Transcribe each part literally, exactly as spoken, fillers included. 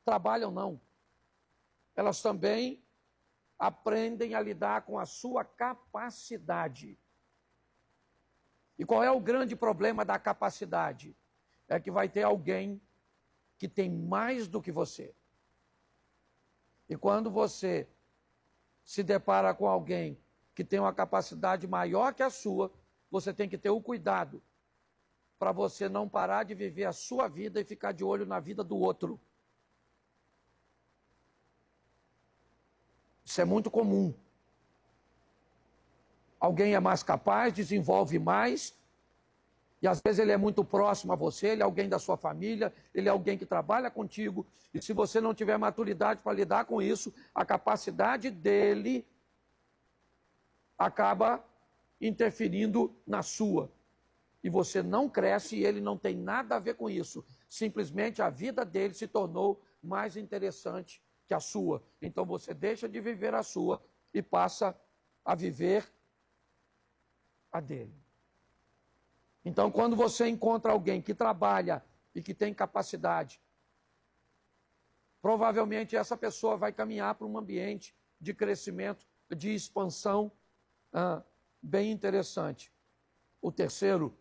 trabalham, não. Elas também aprendem a lidar com a sua capacidade. E qual é o grande problema da capacidade? É que vai ter alguém que tem mais do que você. E quando você se depara com alguém que tem uma capacidade maior que a sua, você tem que ter o cuidado para você não parar de viver a sua vida e ficar de olho na vida do outro. Isso é muito comum. Alguém é mais capaz, desenvolve mais, e às vezes ele é muito próximo a você, ele é alguém da sua família, ele é alguém que trabalha contigo, e se você não tiver maturidade para lidar com isso, a capacidade dele acaba interferindo na sua. E você não cresce e ele não tem nada a ver com isso. Simplesmente a vida dele se tornou mais interessante que a sua. Então você deixa de viver a sua e passa a viver a dele. Então, quando você encontra alguém que trabalha e que tem capacidade, provavelmente essa pessoa vai caminhar para um ambiente de crescimento, de expansão ah, bem interessante. O terceiro,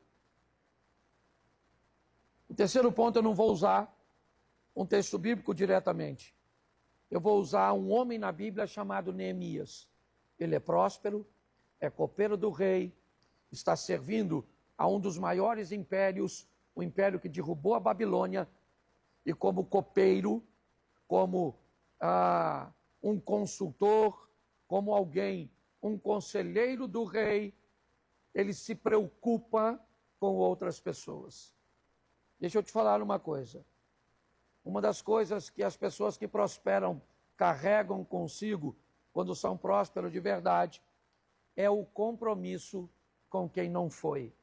o terceiro ponto eu não vou usar um texto bíblico diretamente. Eu vou usar um homem na Bíblia chamado Neemias. Ele é próspero, é copeiro do rei, está servindo a um dos maiores impérios, o império que derrubou a Babilônia, e como copeiro, como ah, um consultor, como alguém, um conselheiro do rei, ele se preocupa com outras pessoas. Deixa eu te falar uma coisa. Uma das coisas que as pessoas que prosperam carregam consigo, quando são prósperos de verdade, é o compromisso com quem não foi.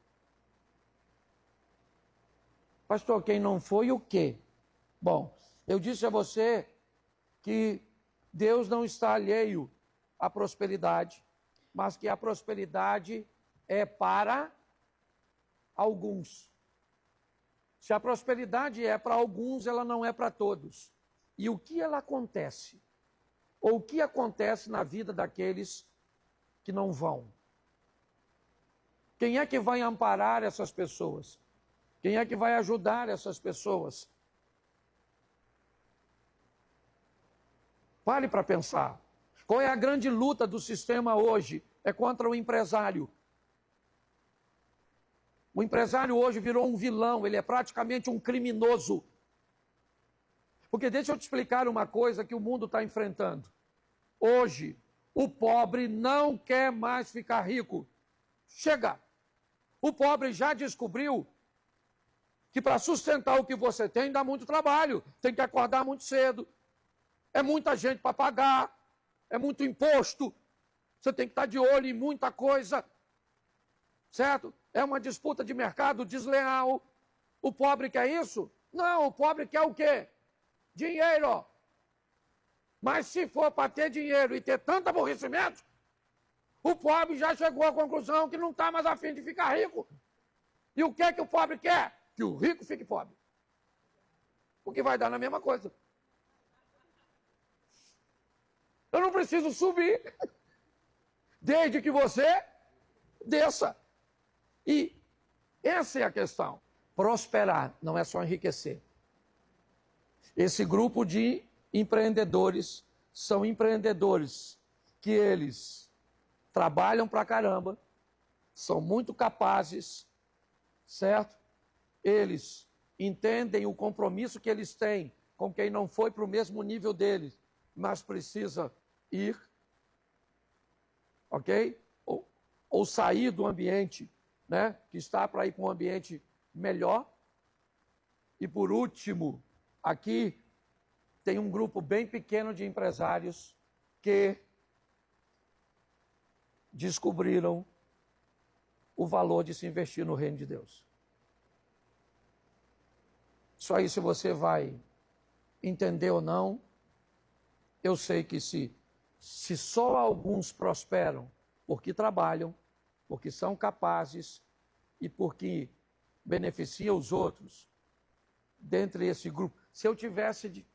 Pastor, quem não foi o quê? Bom, eu disse a você que Deus não está alheio à prosperidade, mas que a prosperidade é para alguns. Se a prosperidade é para alguns, ela não é para todos. E o que ela acontece? Ou o que acontece na vida daqueles que não vão? Quem é que vai amparar essas pessoas? Quem é que vai ajudar essas pessoas? Pare para pensar. Qual é a grande luta do sistema hoje? É contra o empresário. O empresário hoje virou um vilão, ele é praticamente um criminoso. Porque deixa eu te explicar uma coisa que o mundo está enfrentando. Hoje, o pobre não quer mais ficar rico. Chega! O pobre já descobriu que para sustentar o que você tem dá muito trabalho. Tem que acordar muito cedo. É muita gente para pagar. É muito imposto. Você tem que estar de olho em muita coisa. Certo? É uma disputa de mercado desleal. O pobre quer isso? Não, o pobre quer o quê? Dinheiro. Mas se for para ter dinheiro e ter tanto aborrecimento, o pobre já chegou à conclusão que não está mais a fim de ficar rico. E o que é que o pobre quer? Que o rico fique pobre. O que vai dar na mesma coisa. Eu não preciso subir, desde que você desça. E essa é a questão. Prosperar não é só enriquecer. Esse grupo de empreendedores são empreendedores que eles trabalham pra caramba, são muito capazes, certo? Eles entendem o compromisso que eles têm com quem não foi para o mesmo nível deles, mas precisa ir, ok? Ou, ou sair do ambiente, né? Que está para ir para um ambiente melhor. E por último, aqui tem um grupo bem pequeno de empresários que descobriram o valor de se investir no reino de Deus. Isso aí, se você vai entender ou não, eu sei que se, se só alguns prosperam porque trabalham, porque são capazes e porque beneficiam os outros, dentre esse grupo, se eu tivesse de,